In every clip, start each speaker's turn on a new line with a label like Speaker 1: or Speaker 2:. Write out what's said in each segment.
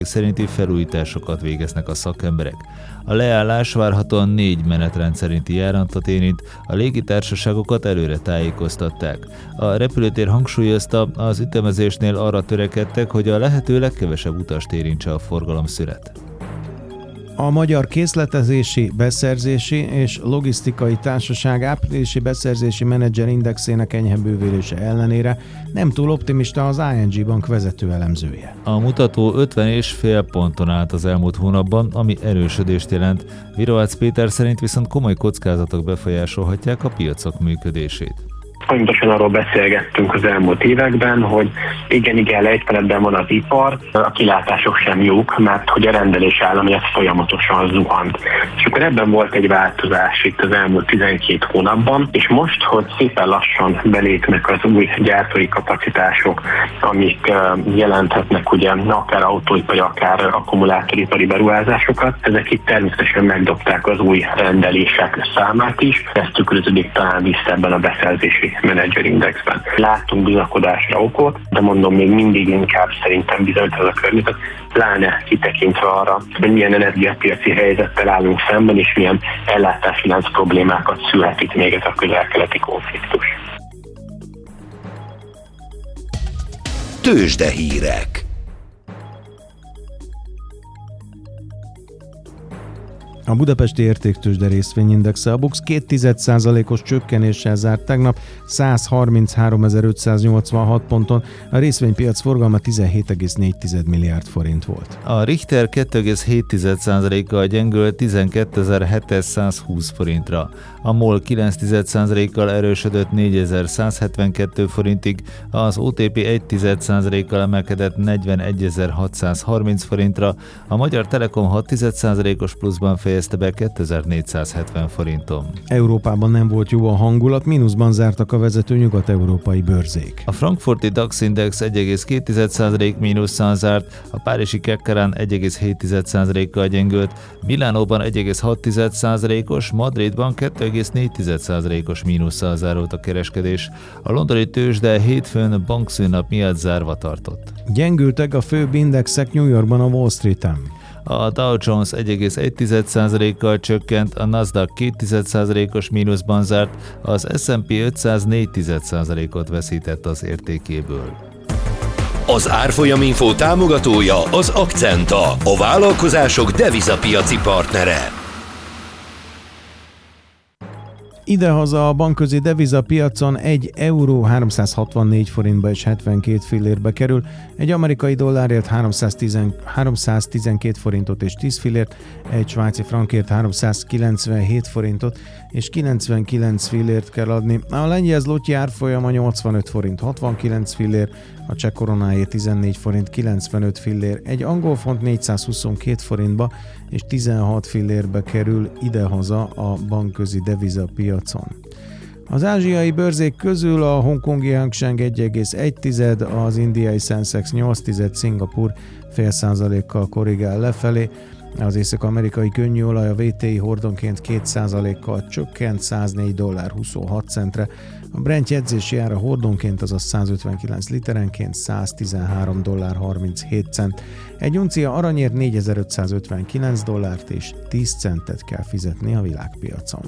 Speaker 1: szerinti felújításokat végeznek a szakemberek. A leállás várhatóan 4 menetrend szerinti járatot érint, a légitársaságokat előre tájékoztatták. A repülőtér hangsúlyozta, az ütemezésnél arra törekedtek, hogy a lehető legkevesebb utast érintse a forgalomszünet.
Speaker 2: A Magyar Készletezési, Beszerzési és Logisztikai Társaság áprilisi beszerzési menedzser indexének enyhe bővülése ellenére nem túl optimista az ING Bank vezető elemzője.
Speaker 1: A mutató 50,5 ponton állt az elmúlt hónapban, ami erősödést jelent. Virovácz Péter szerint viszont komoly kockázatok befolyásolhatják a piacok működését.
Speaker 3: Pontosan arról beszélgettünk az elmúlt években, hogy igen, lejtmenetben van az ipar, a kilátások sem jók, mert hogy a rendelés állami ez folyamatosan zuhant. És akkor ebben volt egy változás itt az elmúlt 12 hónapban, és most, hogy szépen lassan belépnek az új gyártói kapacitások, amik jelenthetnek ugye akár autóipari, akár akkumulátoripari beruházásokat, ezek itt természetesen megdobták az új rendelések számát is, ez tükröződik talán vissza ebben a beszerzési menedzser indexben. Láttunk bizakodásra okot, de mondom, még mindig inkább szerintem bizonyít ez a környezet, pláne kitekintve arra, hogy milyen energiapiaci helyzettel állunk szemben, és milyen ellátási lánc problémákat szülhet itt még ez a közel-keleti konfliktus.
Speaker 4: Tőzsdehírek.
Speaker 2: A budapesti értéktőzsde részvényindexe a BUX 0,2%-os csökkenéssel zárt tegnap 133.586 ponton, a részvénypiac forgalma 17,4 milliárd forint volt.
Speaker 1: A Richter 2,7%-kal gyengült 12.720 forintra, a MOL 9%-kal erősödött 4.172 forintig, az OTP 1%-kal emelkedett 41.630 forintra, a Magyar Telekom 6%-os pluszban fejezte be 2470 forinton.
Speaker 2: Európában nem volt jó a hangulat, mínuszban zártak a vezető nyugat-európai bőrzék.
Speaker 1: A frankfurti DAX Index 1,2% mínusszal zárt, a párizsi Kekkerán 1,7%-kal gyengült, Milánóban 1,6%-os, Madridban 2,4%-os mínusszal zárult a kereskedés. A londoni tőzsde hétfőn bankszünnap miatt zárva tartott.
Speaker 2: Gyengültek a főbb indexek New Yorkban a Wall Streeten.
Speaker 1: A Dow Jones 1,1%-kal csökkent, a Nasdaq 2%-os mínuszban zárt, az S&P 500 4%-ot veszített az értékéből.
Speaker 4: Az Árfolyaminfo támogatója az Akcenta, a vállalkozások devizapiaci partnere.
Speaker 2: Idehaza a bankközi devizapiacon 1 euró 364 forintba és 72 fillérbe kerül, egy amerikai dollárért 312 forintot és 10 fillért, egy svájci frankért 397 forintot és 99 fillért kell adni. A lengyel zloty árfolyama 85 forint 69 fillér, a cseh koronáé 14 forint 95 fillér, egy angol font 422 forintba és 16 fillérbe kerül idehaza a bankközi devizapiacon. Az ázsiai bőrzék közül a hongkongi Hang Seng 1,1, az indiai Sensex 8, Szingapur 0,5%-kal korrigál lefelé, az észak-amerikai könnyűolaj a WTI hordonként 2%-kal csökkent $104.26, a Brent jegyzési ára hordonként, azaz 159 literenként $113.37. Egy uncia aranyért $4.559 és 10 centet kell fizetni a világpiacon.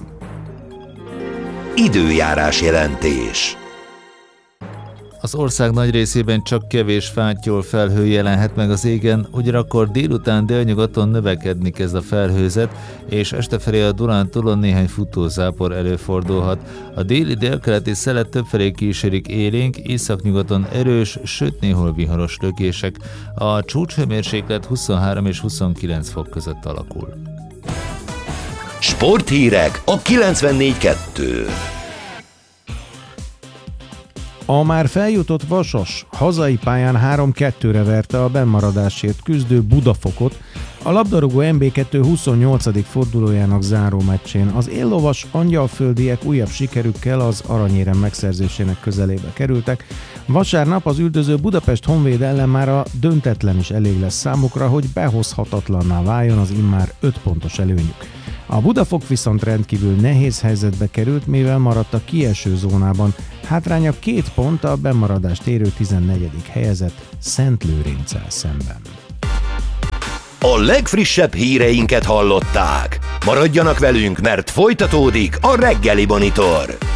Speaker 4: Időjárás jelentés.
Speaker 1: Az ország nagy részében csak kevés fáttyol felhő jelenhet meg az égen, ugyanakkor délután délnyugaton növekedni kezd a felhőzet, és estefelé a Dunántúlon néhány futózápor előfordulhat. A déli délkeleti szelet többfelé kísérik élénk, északnyugaton erős, sőt néhol viharos lökések. A csúcshőmérséklet 23 és 29 fok között alakul.
Speaker 4: Sporthírek a 94.2.
Speaker 2: A már feljutott Vasas hazai pályán 3-2-re verte a bennmaradásért küzdő Budafokot a labdarúgó MB2 28. fordulójának záró meccsén. Az éllovas angyalföldiek újabb sikerükkel az aranyérem megszerzésének közelébe kerültek. Vasárnap az üldöző Budapest Honvéd ellen már a döntetlen is elég lesz számukra, hogy behozhatatlanná váljon az immár 5 pontos előnyük. A Budafok viszont rendkívül nehéz helyzetbe került, mivel maradt a kieső zónában. Hátránya 2 pont a bennmaradást érő 14. helyezett Szentlőrinccel szemben.
Speaker 4: A legfrissebb híreinket hallották. Maradjanak velünk, mert folytatódik a Reggeli Monitor.